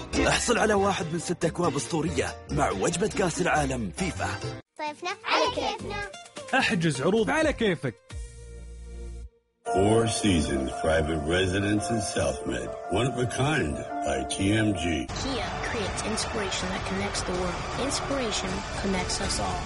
احصل على 1 من 6 أكواب أسطورية مع وجبة كأس العالم فيفا. صيفنا على كيفنا. احجز عروض على كيفك. 4 Seasons private residence in South Med. One of a kind by TMG. Kia creates inspiration that connects the world. Inspiration connects us all.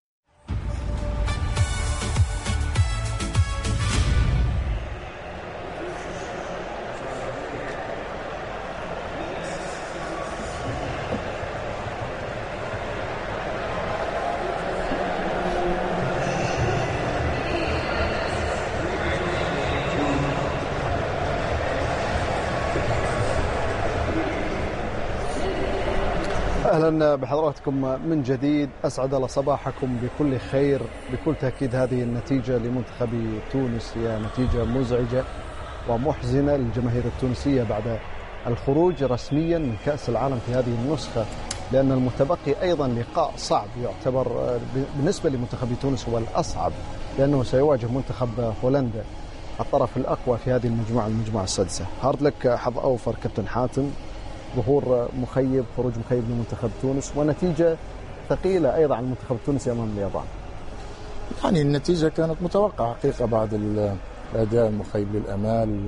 أهلا بحضراتكم من جديد، أسعد الله صباحكم بكل خير. بكل تأكيد هذه النتيجة لمنتخب تونس هي نتيجة مزعجة ومحزنة للجماهير التونسية بعد الخروج رسميا من كأس العالم في هذه النسخة، لأن المتبقي أيضا لقاء صعب يعتبر بالنسبة لمنتخب تونس هو الأصعب، لأنه سيواجه منتخب هولندا الطرف الأقوى في هذه المجموعة السادسة. هارد لك حظ أوفر كابتن حاتم، ظهور مخيب، خروج مخيب لمنتخب تونس ونتيجة ثقيلة أيضا على المنتخب التونسي أمام اليابان. يعني النتيجة كانت متوقعة حقيقة بعد الأداء المخيب للأمال.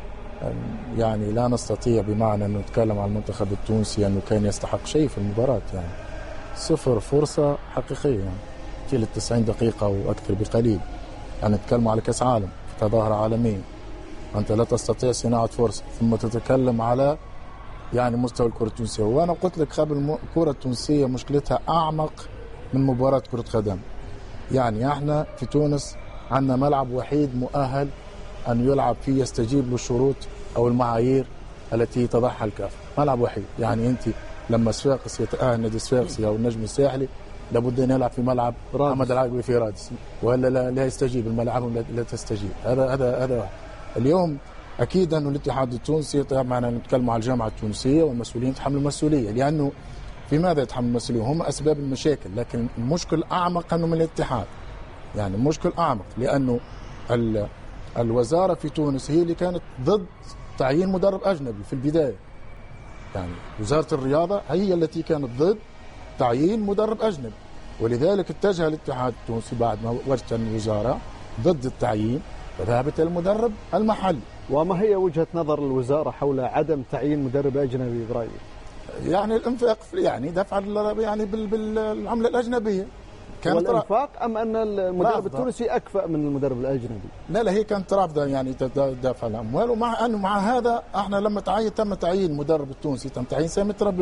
يعني لا نستطيع بمعنى أن نتكلم عن المنتخب التونسي أنه كان يستحق شيء في المباراة، يعني 0 فرصة حقيقية يعني طيلة 90 دقيقة وأكثر بقليل. يعني نتكلم على كأس عالم في تظاهرة عالمية، أنت لا تستطيع صناعة فرصة ثم تتكلم على يعني مستوى الكرة التونسية. وأنا قلت لك قبل الكرة التونسية مشكلتها أعمق من مباراة كرة قدم. يعني احنا في تونس عندنا ملعب وحيد مؤهل أن يلعب فيه يستجيب للشروط أو المعايير التي تضعها الكاف، ملعب وحيد. يعني أنت لما صفاقس يتأهل نادي صفاقسي أو النجم الساحلي لابد أن يلعب في ملعب محمد العقبي في رادس، ولا لا يستجيب، الملاعب لا تستجيب. هذا واحد. اليوم أكيد أنه الاتحاد التونسي، طبعا نتكلم على الجامعة التونسية والمسؤولين يتحملوا المسؤولية، لأنه في ماذا يتحمل المسؤولية؟ هم أسباب المشاكل، لكن المشكل أعمق أنه من الاتحاد. يعني المشكل أعمق لأنه الوزارة في تونس هي اللي كانت ضد تعيين مدرب أجنبي في البداية. يعني وزارة الرياضة هي التي كانت ضد تعيين مدرب أجنبي، ولذلك اتجه الاتحاد التونسي بعد ما وجدت الوزارة ضد التعيين فذهبت المدرب المحلي. وما هي وجهة نظر الوزارة حول عدم تعيين مدرب أجنبي برأيك؟ يعني الانفاق يعني دفع يعني بالعملة الأجنبية كانت الانفاق أم أن المدرب رافضة. التونسي أكفأ من المدرب الأجنبي؟ لا هي كانت رافضة يعني دفع الأموال. ومع أنه مع هذا احنا لما تم تعيين مدرب التونسي تم تعيين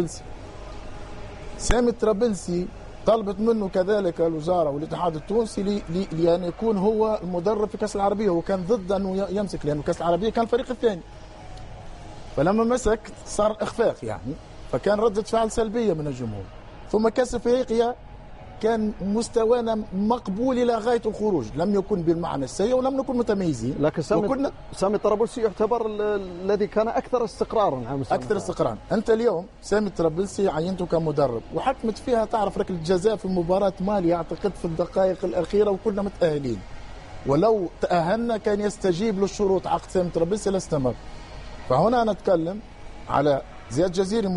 سامي الطرابلسي طلبت منه كذلك الوزارة والاتحاد التونسي لأن يكون هو المدرب في كأس العربية، وكان ضد أنه يمسك لأنه كأس العربية كان الفريق الثاني. فلما مسك صار إخفاق يعني، فكان ردة فعل سلبية من الجمهور. ثم كأس افريقيا كان مستوانا مقبول إلى غاية الخروج، لم يكن بالمعنى السيء ولم نكن متميزين. لكن سامي الطرابلسي يعتبر الذي كان أكثر استقرارا على مستوى أكثر استقرارا. أنت اليوم سامي الطرابلسي عينته كمدرب وحكمت فيها، تعرف ركلة جزاء في مباراة مالي أعتقد في الدقائق الأخيرة وكنا متأهلين، ولو تأهلنا كان يستجيب للشروط عقد سامي الطرابلسي لاستمر. فهنا نتكلم على زياد جزيري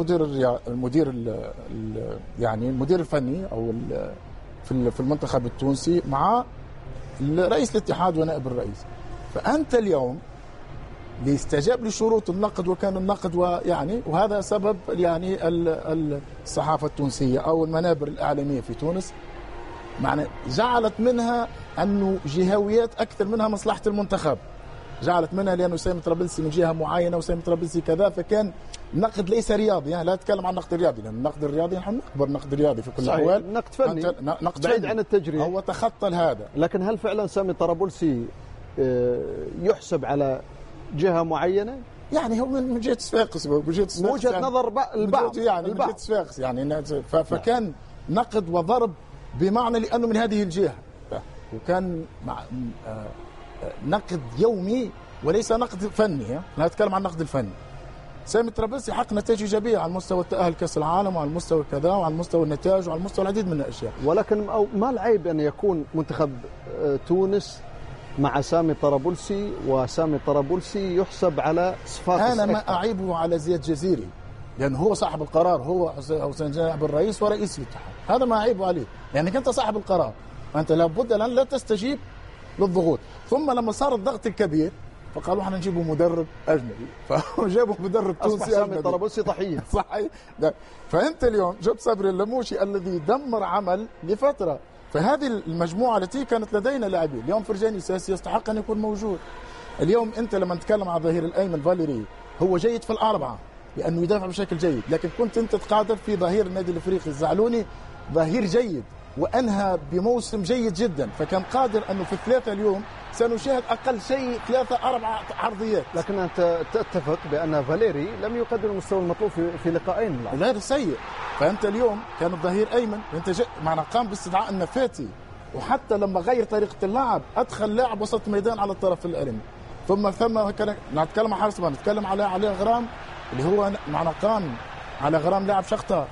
المدير الفني او في المنتخب التونسي مع رئيس الاتحاد ونائب الرئيس. فانت اليوم لاستجاب لشروط النقد، وكان النقد وهذا سبب يعني الصحافه التونسيه او المنابر الاعلاميه في تونس معنى جعلت منها انه جهويات اكثر منها مصلحه المنتخب، جعلت منها لانه سامي طرابلسي من جهه معينه وسامي طرابلسي كذا، فكان نقد ليس رياضي. لا اتكلم عن النقد الرياضي، لان النقد الرياضي نحن نقبل نقد رياضي في كل الاحوال، نقد فني بعيد عن التجريح. هو تخطى هذا. لكن هل فعلا سامي طرابلسي يحسب على جهه معينه؟ يعني هو من جهه صفاقس، وجهه نظر البعض يعني من جهه صفاقس يعني فكان نقد وضرب بمعنى لانه من هذه الجهه، وكان نقد يومي وليس نقد فني. لا اتكلم عن النقد الفني. سامي الطرابلسي حقق نتائج ايجابيه على مستوى التاهل كاس العالم وعلى مستوى كذا وعلى مستوى النتائج وعلى مستوى العديد من الاشياء. ولكن ما العيب ان يكون منتخب تونس مع سامي طرابلسي، وسامي طرابلسي يحسب على صفات انا ما اعيبه على زياد جزيري، لأنه هو صاحب القرار، هو حسين جناب الرئيس ورئيس الاتحاد، هذا ما عيبه عليه، لأنك أنت صاحب القرار، أنت لابد أن لا تستجيب للضغوط. ثم لما صار الضغط الكبير فقالوا احنا نجيبوا مدرب اجنبي، فجابوا مدرب تونسي سامي الطرابلسي ضحيه. صحيح. فانت اليوم جبت صبري اللموشي الذي دمر عمل لفتره، فهذه المجموعه التي كانت لدينا لاعبين، اليوم فرجاني ساسي يستحق ان يكون موجود. اليوم انت لما نتكلم على الظهير الايمن فاليري هو جيد في الاربعه لانه يدافع بشكل جيد، لكن كنت انت تقادر في ظهير النادي الافريقي الزعلوني ظهير جيد وانهى بموسم جيد جدا، فكان قادر انه في الثلاثه اليوم سنشاهد اقل شيء 3-4 عرضيات. لكن انت تتفق بان فاليري لم يقدم المستوى المطلوب في لقاءين. غير سيء. فانت اليوم كان الظهير ايمن انت معنا قام باستدعاء النفاتي، وحتى لما غير طريقه اللعب ادخل لاعب وسط ميدان على الطرف الامامي. ثم كان نتكلم عن حارس، نتكلم على غرام اللي هو معنا قام على غرام لاعب شختار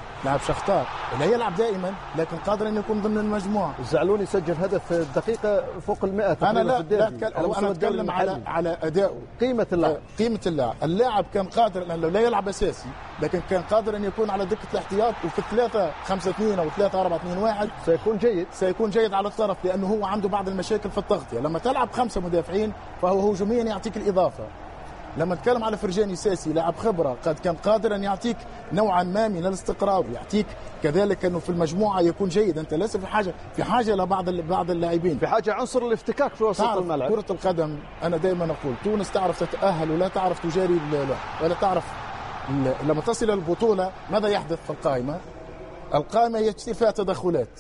ولا يلعب دائما لكن قادر ان يكون ضمن المجموعه. الزعلوني سجل هدف في الدقيقه فوق ال100. انا لا اتكلم على ادائه، قيمه اللاعب. اللاعب كان قادر انه لا يلعب اساسي لكن كان قادر ان يكون على دكه الاحتياط، وفي 3-5-2 او 3-4-2-1 سيكون جيد على الطرف، لانه هو عنده بعض المشاكل في التغطيه. لما تلعب 5 مدافعين فهو هجوميا يعطيك الاضافه. لما نتكلم على فرجاني ساسي لاعب خبره قد كان قادر ان يعطيك نوعا ما من الاستقرار، ويعطيك كذلك انه في المجموعه يكون جيد. انت ليس في حاجه لبعض اللاعبين، في حاجه عنصر الافتكاك في وسط الملعب. كره القدم انا دائما اقول تونس تعرف تتاهل ولا تعرف تجاري ولا تعرف لما تصل البطوله ماذا يحدث في القائمه. القائمه يصير فيها تدخلات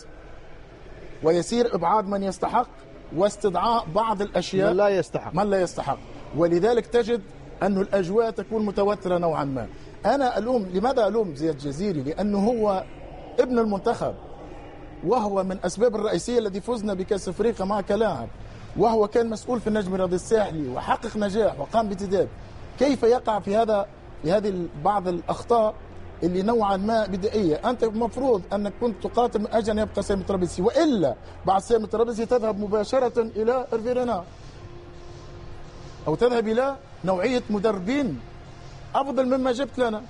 ويصير ابعاد من يستحق واستدعاء بعض الاشياء من لا يستحق، ولذلك تجد أن الأجواء تكون متوترة نوعا ما. أنا لماذا ألوم زياد جزيري؟ لأنه هو ابن المنتخب، وهو من أسباب الرئيسية الذي فزنا بكأس أفريقيا معه كلاعب، وهو كان مسؤول في النجم الرياضي الساحلي وحقق نجاح وقام بانتداب. كيف يقع في هذه بعض الأخطاء اللي نوعا ما بدائية؟ أنت المفروض أنك كنت تقاتل من أجل أن يبقى سامي الطرابلسي، وإلا بعد سامي الطرابلسي تذهب مباشرة إلى إرفيرينا أو تذهب إلى نوعية مدربين أفضل مما جبت لنا.